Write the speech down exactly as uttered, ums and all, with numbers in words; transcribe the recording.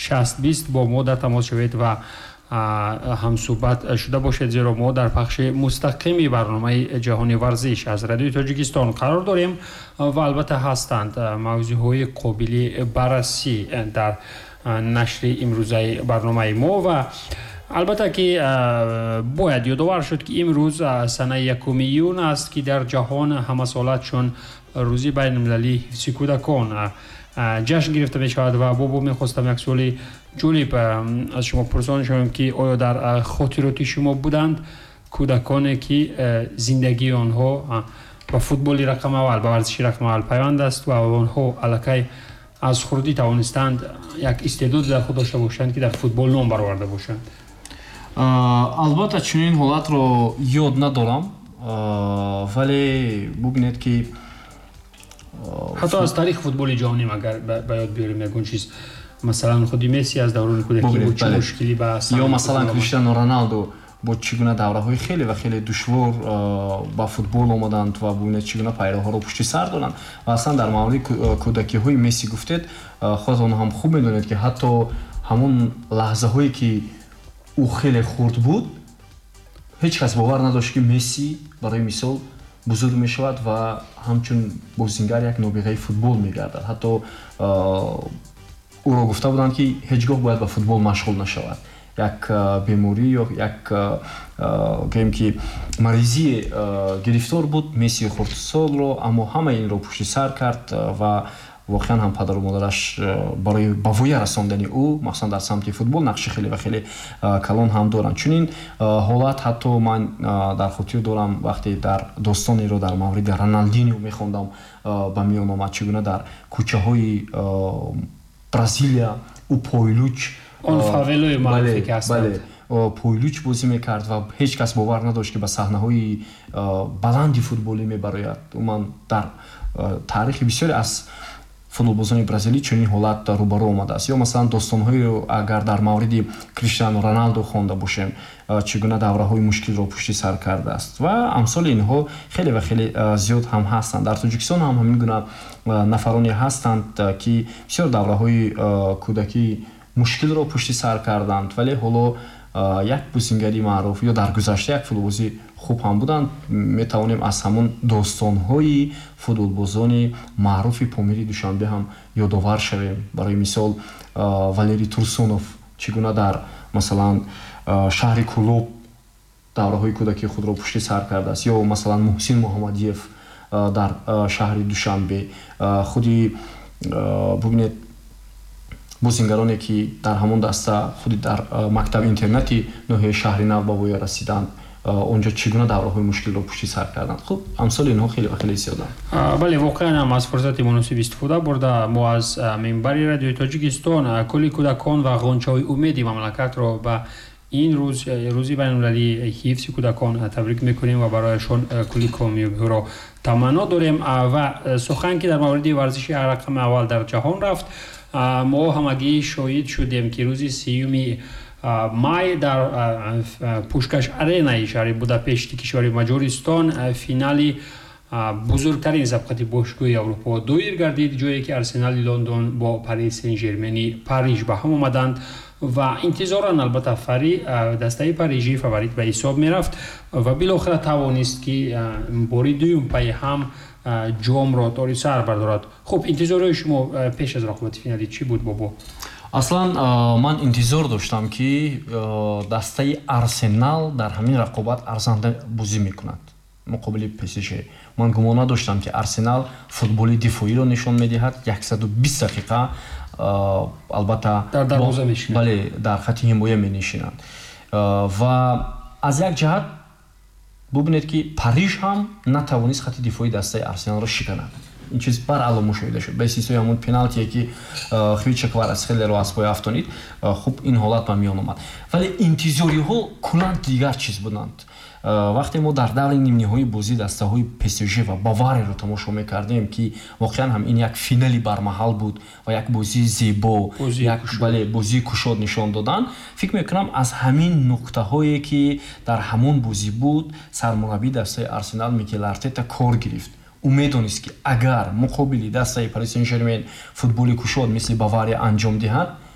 шаст бист бо мо дар тамос шавед ва ҳамсӯҳбат шуда бошед, зеро мо дар пахши мустақими барномаи ҷаҳони варзиш аз радиои Тоҷикистон қарор дорем ва албатта ҳастанд мавзӯъҳои қобили баррасӣ дар нашри имрӯзаи барномаи мо ва албатта ки бояд ёдовар шуд ки имрӯз санаи якуми июн аст ки дар ҷаҳон ҳамасола чун рӯзи байналмилалии ҳифзи кӯдакон ҷашн гирифта мешавад ва бобо мехостам як суоли ҷолиб аз шумо пурсон шавем ки оё дар хотироти шумо буданд кӯдаконе ки зиндагии онҳо ба футболи рақами аввал ба варзиши рақами аввал пайванд аст ва онҳо аллакай аз хурдӣ тавонистанд як истеъдоде дар худ дошта бошанд ки дар футбол ном бароварда бошанд? албатта чунин ҳолатро ёд надорам, вале бубинед ки ҳатто аз таърихи футболи ҷаҳонӣ агар ба ёд биёрем ягон чиз, масалан худи Месси аз даврони кӯдакӣ бо чӣ мушкилӣ ба ё масалан Криштиану Роналду бо чӣ гуна давраҳои хеле ва хеле душвор ба футбол омаданд ва бубинед чӣ гуна пайроҳоро пушти сар доранд. ва аслан дар мавриди кӯдакиҳои Месси гуфтед, худатон ҳам хуб медонед ки ҳатто ҳамон лаҳзаҳое ки ӯ хеле хурд буд, ҳеҷ кас бовар надошт ки Месси барои мисол бузург мешавад ва ҳамчун бозингар як нобиғаи футбол мегардад. ҳатто ӯро гуфта буданд ки ҳеҷ гоҳ бояд ба футбол машғул нашавад. як беморӣ ё як гӯем ки маризие гирифтор буд Месси хурдсолро, аммо ҳама инро пушти сар кард ва воқеан ҳам падару модараш барои ба воя расондани ӯ махсусан дар самти футбол нақши хеле ва хеле калон ҳам доранд. чунин ҳолат ҳатто ман дар хотир дорам вақте дар достонеро дар мавриди Роналдиньо мехондам ба миён омад, чӣ гуна дар кӯчаҳои Бразилия ӯ пойлуч он фавелои маъруфе ки ҳастанд пойлуч бозӣ мекард ва ҳеҷ кас бовар надошт ки ба саҳнаҳои баланди футболӣ мебарояд. ман дар таърихи бисёре аз футболбозони бразилӣ чунин ҳолат рӯбарӯ омадааст. ё масалан достонҳоеро агар дар мавриди Криштиану Роналду хонда бошем, чӣ гуна давраҳои мушкилро пушти сар кардааст ва амсоли инҳо хеле ва хеле зиёд ҳам ҳастанд. дар Тоҷикистон ҳам ҳамин гуна нафароне ҳастанд ки бисёр давраҳои кӯдакӣ мушкилро пушти сар карданд, вале ҳоло як бузингари маъруф ё дар гузашта як футболбози хуб ҳам буданд. метавонем аз ҳамон достонҳои футболбозони маъруфи Помири Душанбе ҳам ёдовар шавем. барои мисол Валерий Турсунов чӣ гуна дар масалан шаҳри Кӯлоб давраҳои кӯдакии худро пушти сар кардааст, ё масалан Муҳсин Муҳаммадиев дар шаҳри Душанбе. худи бубинед бозингароне ки дар ҳамон даста худи дар мактаби интернати ноҳияи шаҳри Нав ба воя расиданд, онҷо чӣ гуна давраҳои мушкилро пушти сар карданд. хуб амсоли инҳо хеле ва хеле зиёданд. бале воқеан ҳам аз фурсати муносиб истифода бурда мо аз минбари радиои Тоҷикистон кулли кӯдакон ва ғончаҳои умеди мамлакатро ба ин рӯз рӯзи байналмилалии ҳифзи кӯдакон табрик мекунем ва барояшон кулли комёбиҳоро таманно дорем. ва сухан ки дар мавриди варзиши рақами аввал дар ҷаҳон рафт, мо ҳамагӣ шоҳид шудем ки рӯзи сеюми май дар пушкаш аренаи шаҳри Будапешти кишвари Маҷористон финали бузургтарин сабқати бошгоҳи Аврупо доир гардид, ҷое ки Арсенали Лондон бо Пари Сен-Жермени Париж ба ҳам омаданд ва интизоран албатта фари дастаи парижӣ фаворит ба ҳисоб мерафт ва билохира тавонист ки бори дуюм пайи ҳам ҷомро тори сар бардорад. хуб интизорҳои шумо пеш аз рақобати финалӣ чӣ буд бобо? аслан ман интизор доштам ки дастаи Арсенал дар ҳамин рақобат арзанда бозӣ мекунад муқобили ПСЖ. ман гумон надоштам ки Арсенал футболи дифоиро нишон медиҳад, яксаду бист дақиқа албатта дар дарвоза мешинад, бале дар хати ҳимоя менишинанд. ва аз як ҷаҳат бубинед ки Париж ҳам натавонист хати дифои дастаи Арсеналро шиканад. ин чиз баръало мушоҳида шуд. ба истиснои ҳамон пеналтие ки Хвича Кварацхелеро аз пой афтонид, хуб ин ҳолат ба миён омад. вале интизориҳо кулан дигар чиз буданд. вақте мо дар даври нимниҳои бозӣ дастаҳои ПСЖ ва Бавариро тамошо мекардем ки воқеан ҳам ин як финали бармаҳал буд ва як бозии зебо, як бале бозии кушод нишон додан, фикр мекунам аз ҳамин нуқтаҳое ки дар ҳамон бозӣ буд сармураббии дастаи Арсенал Микел Артета кор гирифт. ӯ медонист ки агар муқобили дастаи Пари Сен-Жермен футболи кушод мисли Бавария анҷом диҳад,